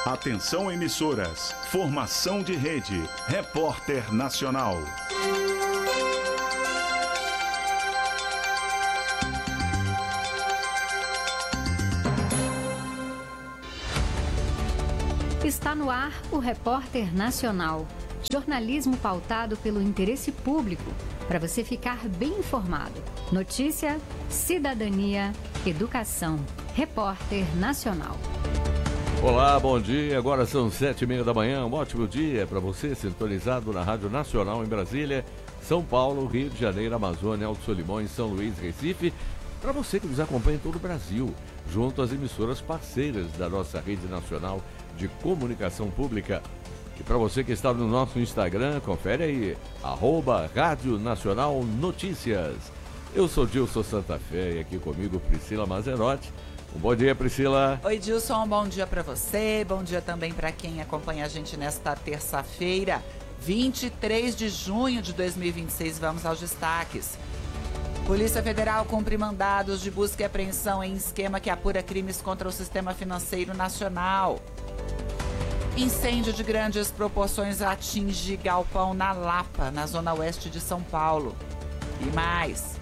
Atenção emissoras, formação de rede, Repórter Nacional. Está no ar o Repórter Nacional. Jornalismo pautado pelo interesse público, para você ficar bem informado. Notícia, cidadania, educação. Repórter Nacional. Olá, bom dia. Agora são 7h30 da manhã. Um ótimo dia para você, sintonizado na Rádio Nacional em Brasília, São Paulo, Rio de Janeiro, Amazônia, Alto Solimões, São Luís, Recife. Para você que nos acompanha em todo o Brasil, junto às emissoras parceiras da nossa rede nacional de comunicação pública. E para você que está no nosso Instagram, confere aí, @Rádio Nacional Notícias. Eu sou Dilson Santa Fé e aqui comigo Priscila Mazerotti. Um bom dia, Priscila. Oi, Dilson, um bom dia para você, bom dia também para quem acompanha a gente nesta terça-feira, 23 de junho de 2026. Vamos aos destaques. Polícia Federal cumpre mandados de busca e apreensão em esquema que apura crimes contra o sistema financeiro nacional. Incêndio de grandes proporções atinge galpão na Lapa, na zona oeste de São Paulo. E mais.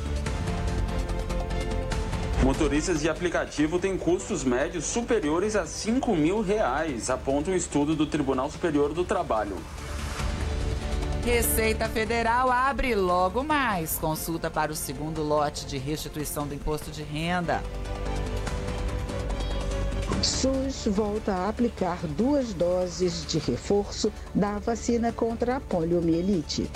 Motoristas de aplicativo têm custos médios superiores a R$5.000, aponta um estudo do Tribunal Superior do Trabalho. Receita Federal abre logo mais consulta para o segundo lote de restituição do imposto de renda. SUS volta a aplicar 2 doses de reforço da vacina contra a poliomielite.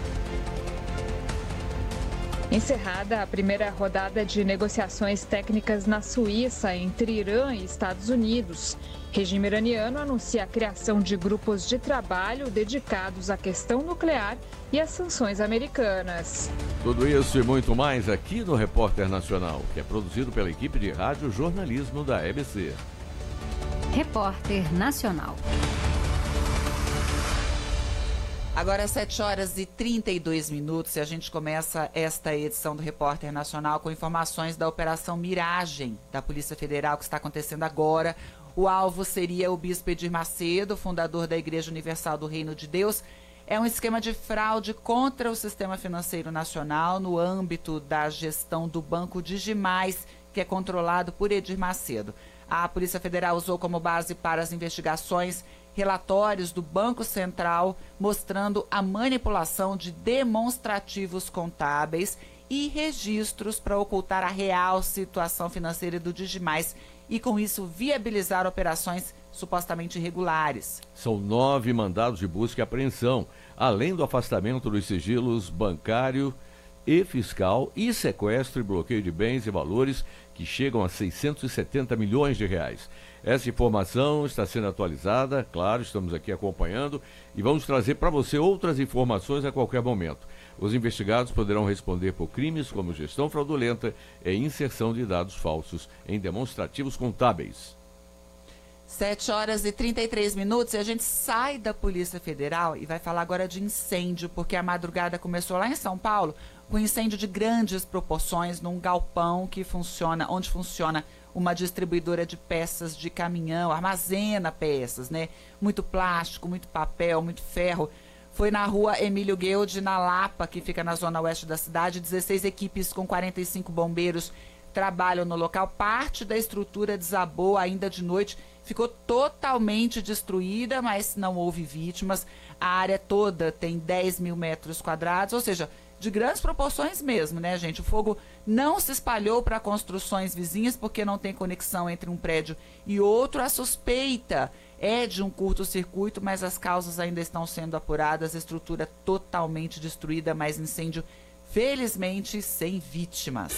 Encerrada a primeira rodada de negociações técnicas na Suíça entre Irã e Estados Unidos, regime iraniano anuncia a criação de grupos de trabalho dedicados à questão nuclear e às sanções americanas. Tudo isso e muito mais aqui no Repórter Nacional, que é produzido pela equipe de rádio jornalismo da EBC. Repórter Nacional. Agora 7h32 e a gente começa esta edição do Repórter Nacional com informações da Operação Miragem da Polícia Federal que está acontecendo agora. O alvo seria o Bispo Edir Macedo, fundador da Igreja Universal do Reino de Deus. É um esquema de fraude contra o sistema financeiro nacional no âmbito da gestão do Banco Digimais, que é controlado por Edir Macedo. A Polícia Federal usou como base para as investigações relatórios do Banco Central mostrando a manipulação de demonstrativos contábeis e registros para ocultar a real situação financeira do Digimais e, com isso, viabilizar operações supostamente irregulares. São 9 mandados de busca e apreensão, além do afastamento dos sigilos bancário e fiscal e sequestro e bloqueio de bens e valores que chegam a R$670 milhões. Essa informação está sendo atualizada, claro, estamos aqui acompanhando e vamos trazer para você outras informações a qualquer momento. Os investigados poderão responder por crimes como gestão fraudulenta e inserção de dados falsos em demonstrativos contábeis. 7h33 e a gente sai da Polícia Federal e vai falar agora de incêndio, porque a madrugada começou lá em São Paulo com incêndio de grandes proporções num galpão que funciona, onde funciona uma distribuidora de peças de caminhão, armazena peças, né? Muito plástico, muito papel, muito ferro. Foi na rua Emílio Gueldi, na Lapa, que fica na zona oeste da cidade. 16 equipes com 45 bombeiros trabalham no local. Parte da estrutura desabou ainda de noite, ficou totalmente destruída, mas não houve vítimas. A área toda tem 10.000 metros quadrados, ou seja, de grandes proporções mesmo, né, gente? O fogo não se espalhou para construções vizinhas porque não tem conexão entre um prédio e outro. A suspeita é de um curto-circuito, mas as causas ainda estão sendo apuradas. A estrutura totalmente destruída, mas incêndio, felizmente, sem vítimas.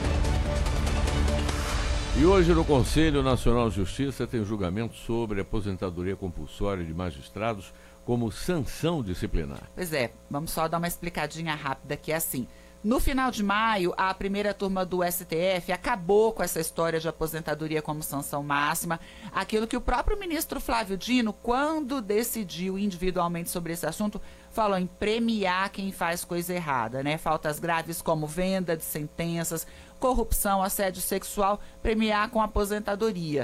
E hoje no Conselho Nacional de Justiça tem julgamento sobre aposentadoria compulsória de magistrados como sanção disciplinar. Pois é, vamos só dar uma explicadinha rápida que é assim. No final de maio, a primeira turma do STF acabou com essa história de aposentadoria como sanção máxima, aquilo que o próprio ministro Flávio Dino, quando decidiu individualmente sobre esse assunto, falou em premiar quem faz coisa errada, né? Faltas graves como venda de sentenças, corrupção, assédio sexual, premiar com aposentadoria.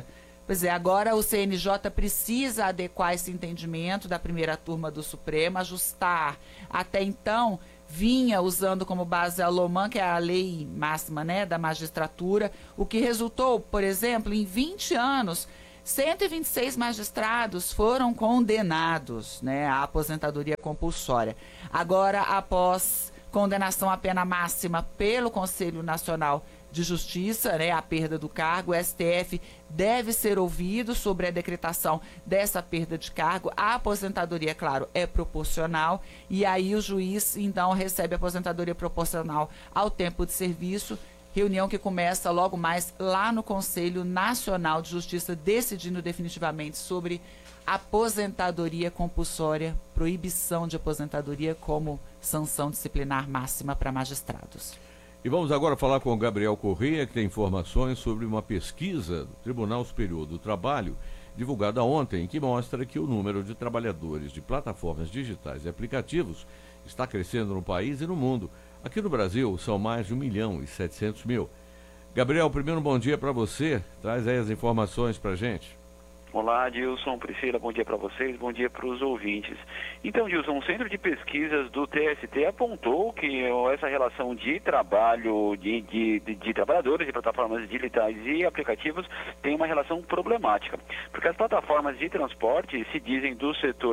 Pois é, agora o CNJ precisa adequar esse entendimento da primeira turma do Supremo, ajustar. Até então, vinha usando como base a LOMAN, que é a lei máxima, né, da magistratura, o que resultou, por exemplo, em 20 anos, 126 magistrados foram condenados, né, à aposentadoria compulsória. Agora, após condenação à pena máxima pelo Conselho Nacional de Justiça, né, a perda do cargo, o STF deve ser ouvido sobre a decretação dessa perda de cargo. A aposentadoria, claro, é proporcional, e aí o juiz, então, recebe a aposentadoria proporcional ao tempo de serviço, reunião que começa logo mais lá no Conselho Nacional de Justiça, decidindo definitivamente sobre aposentadoria compulsória, proibição de aposentadoria como sanção disciplinar máxima para magistrados. E vamos agora falar com o Gabriel Corrêa, que tem informações sobre uma pesquisa do Tribunal Superior do Trabalho, divulgada ontem, que mostra que o número de trabalhadores de plataformas digitais e aplicativos está crescendo no país e no mundo. Aqui no Brasil, são mais de 1.700.000. Gabriel, primeiro bom dia para você. Traz aí as informações para a gente. Olá, Dilson, Priscila, bom dia para vocês, bom dia para os ouvintes. Então, Dilson, o Centro de Pesquisas do TST apontou que essa relação de trabalho de trabalhadores de plataformas digitais e aplicativos tem uma relação problemática, porque as plataformas de transporte se dizem do setor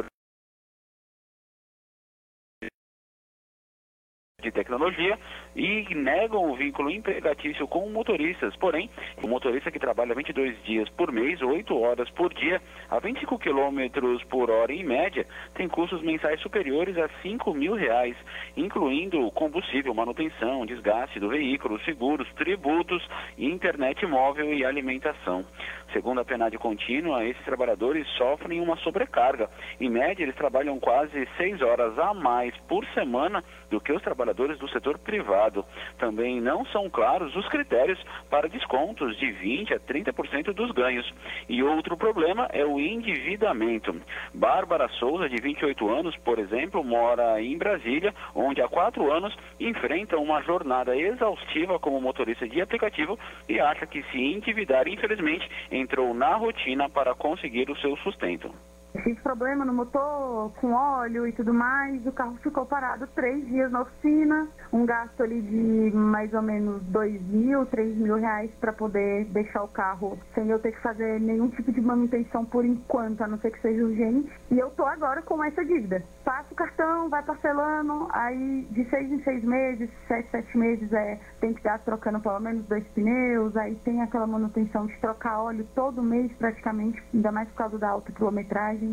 de tecnologia e negam o vínculo empregatício com motoristas. Porém, o motorista que trabalha 22 dias por mês, 8 horas por dia, a 25 km por hora em média, tem custos mensais superiores a R$5.000, incluindo combustível, manutenção, desgaste do veículo, seguros, tributos, internet móvel e alimentação. Segundo a PNAD contínua, esses trabalhadores sofrem uma sobrecarga. Em média, eles trabalham quase 6 horas a mais por semana do que os trabalhadores do setor privado. Também não são claros os critérios para descontos de 20% a 30% dos ganhos. E outro problema é o endividamento. Bárbara Souza, de 28 anos, por exemplo, mora em Brasília, onde há 4 anos enfrenta uma jornada exaustiva como motorista de aplicativo e acha que se endividar, infelizmente, entrou na rotina para conseguir o seu sustento. Tive problema no motor, com óleo e tudo mais, o carro ficou parado 3 dias na oficina, um gasto ali de mais ou menos R$2.000, R$3.000 para poder deixar o carro sem eu ter que fazer nenhum tipo de manutenção por enquanto, a não ser que seja urgente. E eu tô agora com essa dívida. Passa o cartão, vai parcelando, aí de 6 em 6 meses, 7 meses tem que estar trocando pelo menos 2 pneus, aí tem aquela manutenção de trocar óleo todo mês praticamente, ainda mais por causa da alta quilometragem.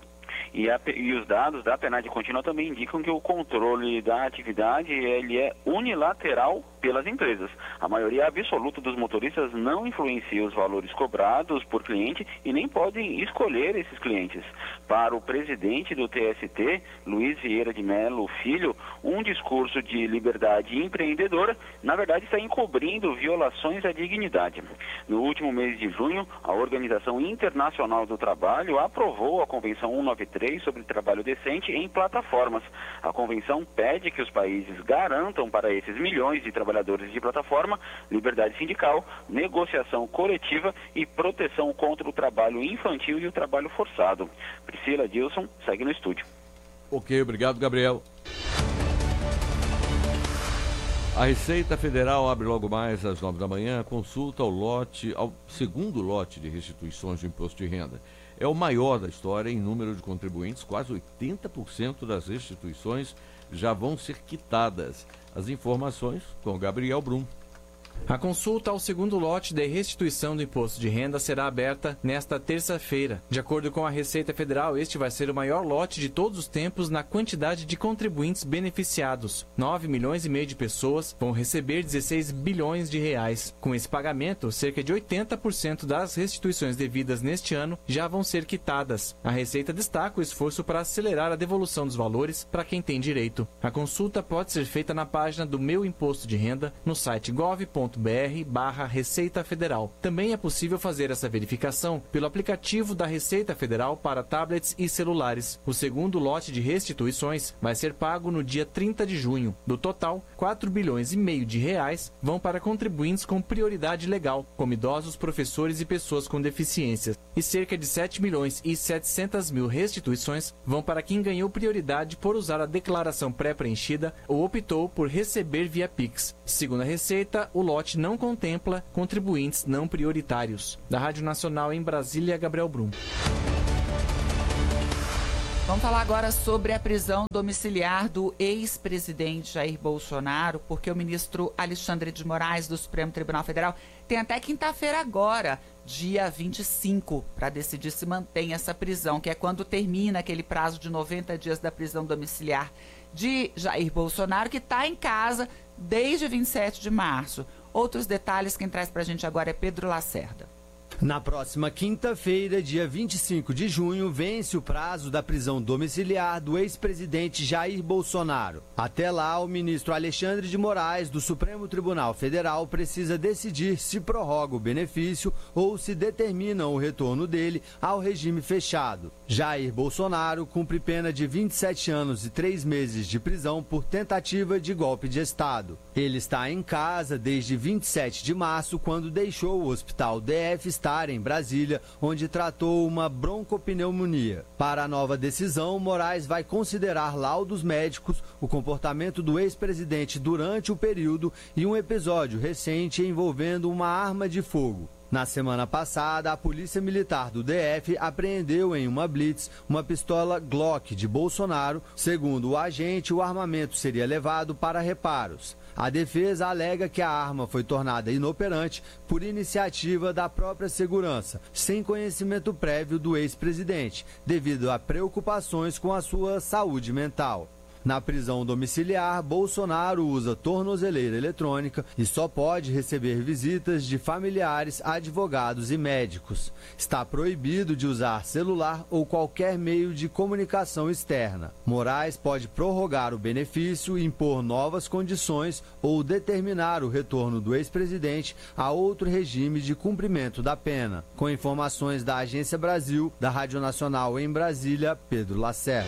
E os dados da PNAD contínua também indicam que o controle da atividade ele é unilateral pelas empresas. A maioria absoluta dos motoristas não influencia os valores cobrados por cliente e nem podem escolher esses clientes. Para o presidente do TST, Luiz Vieira de Mello Filho, um discurso de liberdade empreendedora, na verdade, está encobrindo violações à dignidade. No último mês de junho, a Organização Internacional do Trabalho aprovou a Convenção 193 sobre trabalho decente em plataformas. A convenção pede que os países garantam para esses milhões de trabalhadores de plataforma liberdade sindical, negociação coletiva e proteção contra o trabalho infantil e o trabalho forçado. Priscila, Dilson, segue no estúdio. Ok, obrigado, Gabriel. A Receita Federal abre logo mais às 9 da manhã a consulta ao segundo lote de restituições de imposto de renda. É o maior da história em número de contribuintes, quase 80% das restituições já vão ser quitadas. As informações com Gabriel Brum. A consulta ao segundo lote de restituição do imposto de renda será aberta nesta terça-feira. De acordo com a Receita Federal, este vai ser o maior lote de todos os tempos na quantidade de contribuintes beneficiados. 9 milhões e meio de pessoas vão receber 16 bilhões de reais. Com esse pagamento, cerca de 80% das restituições devidas neste ano já vão ser quitadas. A Receita destaca o esforço para acelerar a devolução dos valores para quem tem direito. A consulta pode ser feita na página do Meu Imposto de Renda, no site gov.br gov.br/Receita Federal. Também é possível fazer essa verificação pelo aplicativo da Receita Federal para tablets e celulares. O segundo lote de restituições vai ser pago no dia 30 de junho. Do total, 4,5 bilhões de reais vão para contribuintes com prioridade legal, como idosos, professores e pessoas com deficiências. E cerca de 7.700.000 restituições vão para quem ganhou prioridade por usar a declaração pré-preenchida ou optou por receber via Pix. Segundo a Receita, o lote não contempla contribuintes não prioritários. Da Rádio Nacional em Brasília, Gabriel Brum. Vamos falar agora sobre a prisão domiciliar do ex-presidente Jair Bolsonaro, porque o ministro Alexandre de Moraes, do Supremo Tribunal Federal, tem até quinta-feira agora, dia 25, para decidir se mantém essa prisão, que é quando termina aquele prazo de 90 dias da prisão domiciliar de Jair Bolsonaro, que está em casa desde 27 de março. Outros detalhes, quem traz para a gente agora é Pedro Lacerda. Na próxima quinta-feira, dia 25 de junho, vence o prazo da prisão domiciliar do ex-presidente Jair Bolsonaro. Até lá, o ministro Alexandre de Moraes, do Supremo Tribunal Federal, precisa decidir se prorroga o benefício ou se determina o retorno dele ao regime fechado. Jair Bolsonaro cumpre pena de 27 anos e 3 meses de prisão por tentativa de golpe de Estado. Ele está em casa desde 27 de março, quando deixou o Hospital DF Star em Brasília, onde tratou uma broncopneumonia. Para a nova decisão, Moraes vai considerar laudos médicos, o comportamento do ex-presidente durante o período e um episódio recente envolvendo uma arma de fogo. Na semana passada, a Polícia Militar do DF apreendeu em uma blitz uma pistola Glock de Bolsonaro. Segundo o agente, o armamento seria levado para reparos. A defesa alega que a arma foi tornada inoperante por iniciativa da própria segurança, sem conhecimento prévio do ex-presidente, devido a preocupações com a sua saúde mental. Na prisão domiciliar, Bolsonaro usa tornozeleira eletrônica e só pode receber visitas de familiares, advogados e médicos. Está proibido de usar celular ou qualquer meio de comunicação externa. Moraes pode prorrogar o benefício, impor novas condições ou determinar o retorno do ex-presidente a outro regime de cumprimento da pena. Com informações da Agência Brasil, da Rádio Nacional em Brasília, Pedro Lacerda.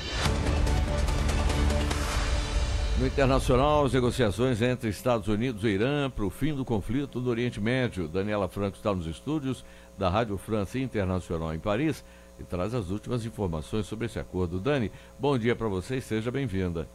No internacional, as negociações entre Estados Unidos e Irã para o fim do conflito do Oriente Médio. Daniela Franco está nos estúdios da Rádio France Internacional em Paris e traz as últimas informações sobre esse acordo. Dani, bom dia para você e seja bem-vinda.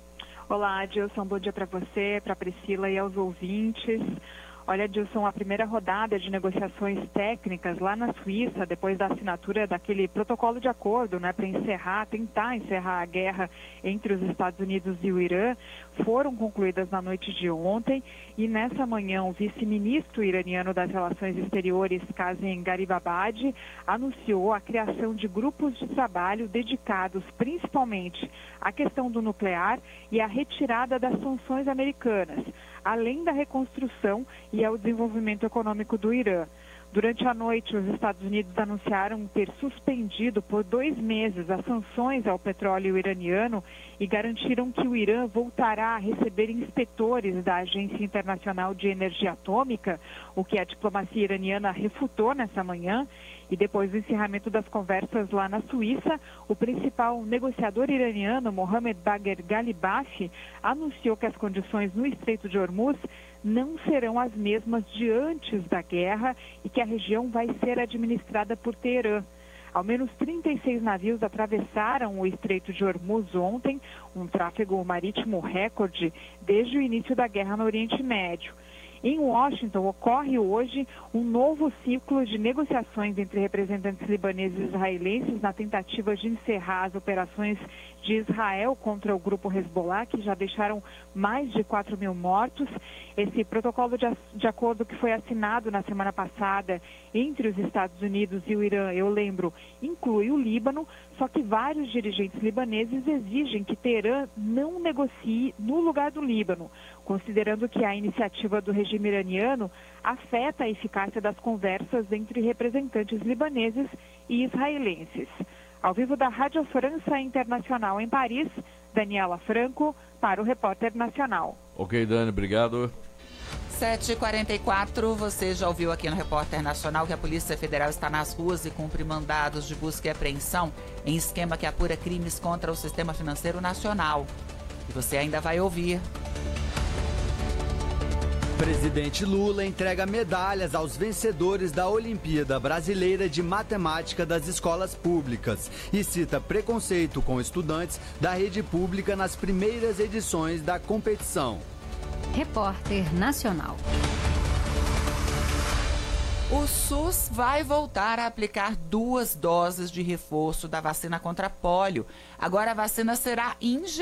Olá, Adilson, bom dia para você, para a Priscila e aos ouvintes. Olha, Adilson, a primeira rodada de negociações técnicas lá na Suíça, depois da assinatura daquele protocolo de acordo, né, para tentar encerrar a guerra entre os Estados Unidos e o Irã, foram concluídas na noite de ontem. E nessa manhã, o vice-ministro iraniano das Relações Exteriores, Kazem Garibabadi, anunciou a criação de grupos de trabalho dedicados principalmente à questão do nuclear e à retirada das sanções americanas, além da reconstrução e ao desenvolvimento econômico do Irã. Durante a noite, os Estados Unidos anunciaram ter suspendido por 2 meses as sanções ao petróleo iraniano e garantiram que o Irã voltará a receber inspetores da Agência Internacional de Energia Atômica, o que a diplomacia iraniana refutou nessa manhã. E depois do encerramento das conversas lá na Suíça, o principal negociador iraniano, Mohammad Bagher Ghalibaf, anunciou que as condições no Estreito de Hormuz não serão as mesmas de antes da guerra e que a região vai ser administrada por Teherã. Ao menos 36 navios atravessaram o Estreito de Hormuz ontem, um tráfego marítimo recorde desde o início da guerra no Oriente Médio. Em Washington, ocorre hoje um novo ciclo de negociações entre representantes libaneses e israelenses na tentativa de encerrar as operações de Israel contra o grupo Hezbollah, que já deixaram mais de 4.000 mortos. Esse protocolo de acordo que foi assinado na semana passada entre os Estados Unidos e o Irã, eu lembro, inclui o Líbano, só que vários dirigentes libaneses exigem que Teherã não negocie no lugar do Líbano, considerando que a iniciativa do regime iraniano afeta a eficácia das conversas entre representantes libaneses e israelenses. Ao vivo da Rádio França Internacional em Paris, Daniela Franco, para o Repórter Nacional. Ok, Dani, obrigado. 7h44, você já ouviu aqui no Repórter Nacional que a Polícia Federal está nas ruas e cumpre mandados de busca e apreensão em esquema que apura crimes contra o sistema financeiro nacional. E você ainda vai ouvir. Presidente Lula entrega medalhas aos vencedores da Olimpíada Brasileira de Matemática das escolas públicas e cita preconceito com estudantes da rede pública nas primeiras edições da competição. Repórter Nacional. O SUS vai voltar a aplicar 2 doses de reforço da vacina contra pólio. Agora a vacina será injetável.